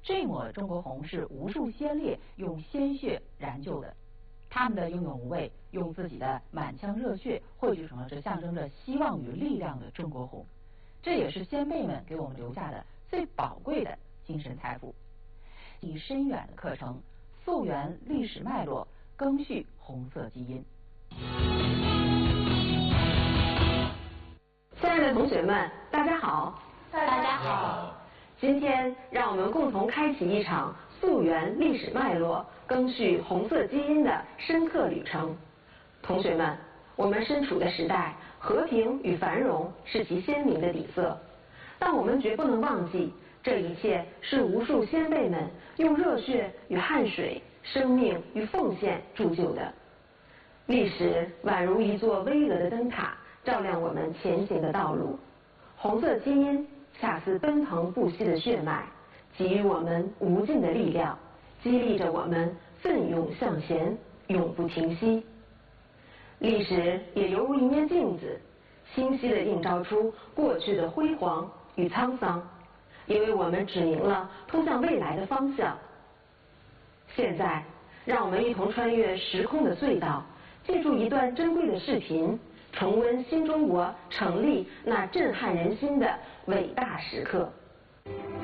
这抹中国红是无数先烈用鲜血燃就的，他们的英勇无畏，用自己的满腔热血汇聚成了这象征着希望与力量的中国红。这也是先辈们给我们留下的最宝贵的精神财富。以深远的课程，溯源历史脉络，赓续红色基因。 亲爱的同学们，大家好！ 大家好！ 今天让我们共同开启一场溯源历史脉络、赓续红色基因的深刻旅程。同学们，我们身处的时代，和平与繁荣是其鲜明的底色，但我们绝不能忘记，这一切是无数先辈们用热血与汗水、生命与奉献铸就的。历史宛如一座巍峨的灯塔，照亮我们前行的道路。红色基因恰似奔腾不息的血脉，给予我们无尽的力量，激励着我们奋勇向前，永不停息。历史也犹如一面镜子，清晰地映照出过去的辉煌与沧桑，也为我们指明了通向未来的方向。现在，让我们一同穿越时空的隧道，借助一段珍贵的视频，重温新中国成立那震撼人心的伟大时刻。